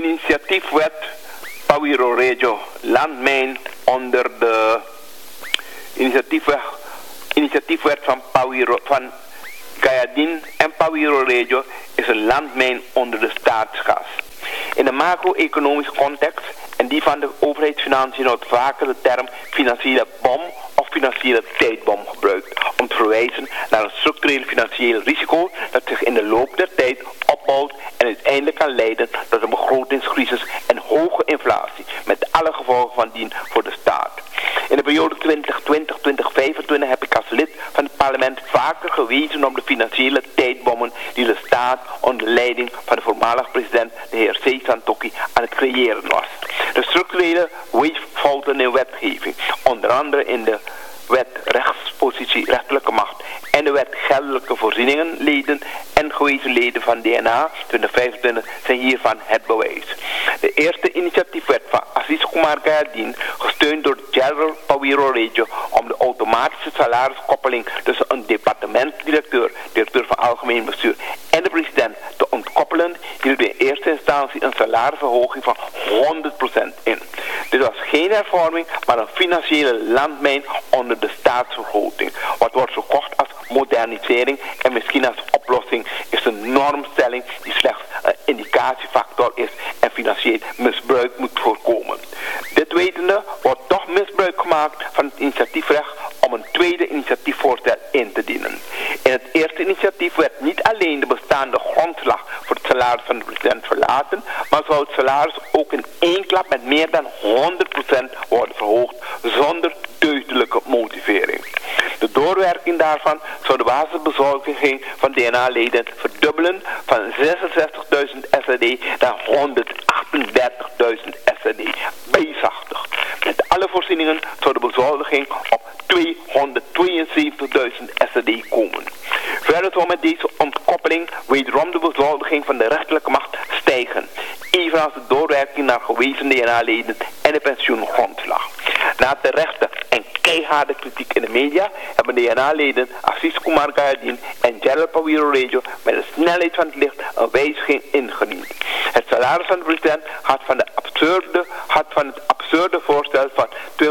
initiatiefwet Pawiro Regio landmijn onder de initiatiefwet van Gayadin en Pawiro Regio is een landmijn onder de staatskas. In de macro-economische context en die van de overheidsfinanciën wordt vaker de term financiële bom of financiële tijdbom gebruikt om te verwijzen naar een structureel financieel risico dat zich in de loop der tijd opbouwt en uiteindelijk kan leiden tot een begrotingscrisis en hoge inflatie met alle gevolgen van dien voor de staat. In de periode 2020-2025 heb ik als lid van het parlement vaker gewezen op de financiële tijdbommen die de staat onder leiding van de voormalige president, de heer C. Santokki, aan het creëren was. De structurele weeffouten in wetgeving, onder andere in de wet rechtspositie rechterlijke macht en de wet geldelijke voorzieningen leden en gewezen leden van DNA 2025 zijn hiervan het bewijs. De eerste initiatiefwet van Aziz Kumar Gayadin, gesteund door General Pawiro Regio om de automatische salariskoppeling tussen een departementsdirecteur, directeur van algemeen bestuur en de president te ontkoppelen, hield in eerste instantie een salarisverhoging van 100% in. Dit was geen hervorming, maar een financiële landmijn onder de staatsbegroting. Wat wordt verkocht als modernisering en misschien als oplossing is een normstelling die slechts een indicatiefactor is en financieel misbruik moet voorkomen. Dit wetende wordt toch misbruik gemaakt van het initiatiefrecht om een tweede initiatiefvoorstel in te dienen. In het eerste initiatief werd niet alleen de bestaande grondslag voor het salaris van de president verlaten, maar zou het salaris ook in één klap met meer dan 100% worden verhoogd zonder deugdelijke motivering. De doorwerking daarvan zou de basisbezoldiging van DNA-leden verdubbelen van 66.000 SRD naar 138.000 SRD. Bijzachtig. Met alle voorzieningen zou de bezoldiging op 272.000 SRD komen. Verder zou met deze ontkoppeling wederom de bezoldiging van de rechterlijke macht stijgen, evenals de doorwerking naar gewezen DNA-leden en de pensioengrondslag. Na terechte en keiharde kritiek in de media hebben DNA-leden Aziz Kumar Gayadin en General Pawiro Regio met de snelheid van het licht een wijziging ingediend. Het salaris van de president gaat van het absurde voorstel van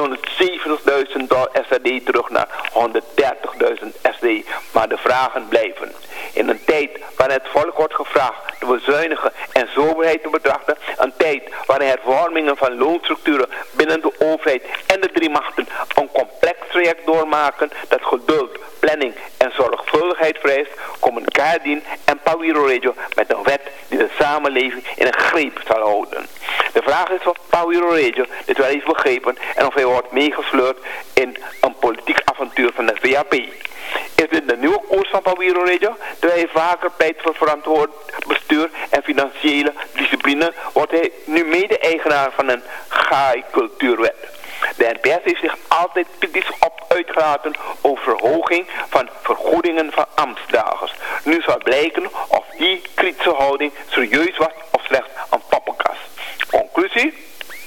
$270.000 SRD terug naar 130.000 SRD, maar de vragen blijven. In een tijd waarin het volk wordt gevraagd de bezuinigen en soberheid te betrachten, een tijd waarin hervormingen van loonstructuren binnen de overheid en de drie machten een complex traject doormaken dat geduld, planning en zorgvuldigheid vereist, komen Gayadin en Pawiro Regio met een wet die de samenleving in een greep zal houden. De vraag is of Pawiro Regio dit wel heeft begrepen en of hij wordt meegesleurd in een politiek avontuur van de VAP. Is dit de nieuwe koers van Pawiro Regio? Terwijl hij vaker pleit voor verantwoord bestuur en financiële discipline, wordt hij nu mede-eigenaar van een GAI-cultuurwet. De NPS heeft zich altijd kritisch uitgelaten over verhoging van vergoedingen van ambtsdragers. Nu zal blijken of die kritische houding serieus was of slechts een poppenkast. Conclusie?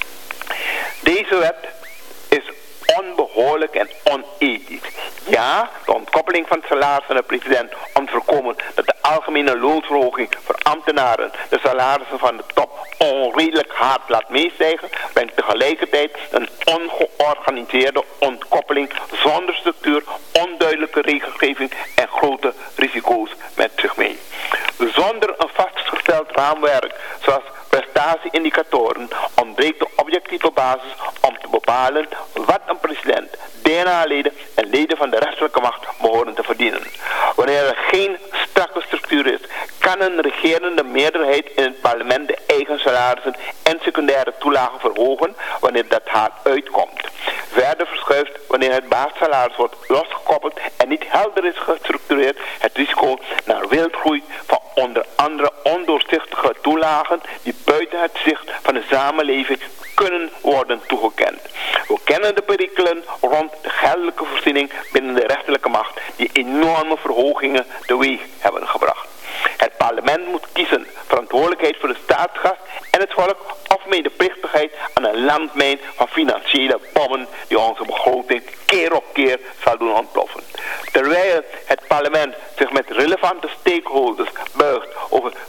Deze wet is onbehoorlijk en onethisch. Ja, de ontkoppeling van het salaris van de president om te voorkomen dat de algemene loonsverhoging voor ambtenaren de salarissen van de top onredelijk hard laat meestijgen, brengt tegelijkertijd een ongeorganiseerde ontkoppeling zonder structuur, onduidelijke regelgeving en grote risico's met zich mee. Zonder een vastgesteld raamwerk zoals prestatieindicatoren ontbreekt de objectieve basis om te bepalen wat een president, DNA-leden en leden van de rechterlijke macht behoren te verdienen. Wanneer er geen strakke structuur is, kan een regerende meerderheid in het parlement de eigen salarissen en secundaire toelagen verhogen wanneer dat haar uitkomt. Verder verschuift wanneer het basissalaris wordt losgekoppeld en niet helder is gestructureerd het risico naar wildgroei van onder andere ondoorzichtige toelagen die buiten het zicht van de samenleving kunnen worden toegekend. We kennen de perikelen rond de geldelijke voorziening binnen de rechterlijke macht die enorme verhogingen teweeg hebben gebracht. Het parlement moet kiezen verantwoordelijkheid voor de staatsgast en het volk of medeplichtigheid aan een landmijn van financiële bommen die onze begroting keer op keer zal doen ontploffen. Terwijl het parlement zich met relevante stakeholders buigt over structurele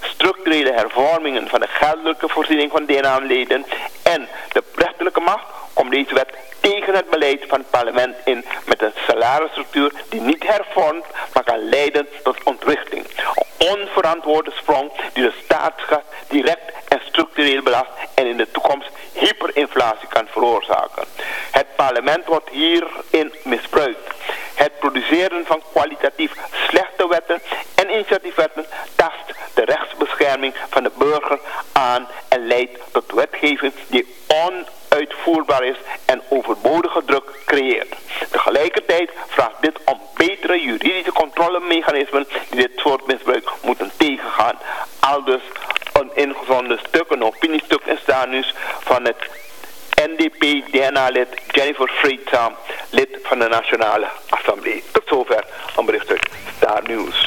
structurele hervormingen van de geldelijke voorziening van DNA-leden en de rechterlijke macht komt deze wet tegen het beleid van het parlement in met een salarisstructuur die niet hervormt, maar kan leiden tot ontwrichting. Een onverantwoorde sprong die de staatsgas direct en structureel belast en in de toekomst hyperinflatie kan veroorzaken. Het parlement wordt hierin misbruikt. Het produceren van kwalitatief slechte wetten en initiatiefwetten tast de rechtsbescherming van de burger aan en leidt tot wetgeving die onuitvoerbaar is en overbodige druk creëert. Tegelijkertijd vraagt dit om betere juridische controlemechanismen die dit soort misbruik moeten tegengaan. Aldus een ingezonden stuk, een opiniestuk in Starnieuws van het NDP-DNA-lid Jennifer Vreedzam, lid van de Nationale Assemblée. Tot zover een bericht uit Starnieuws.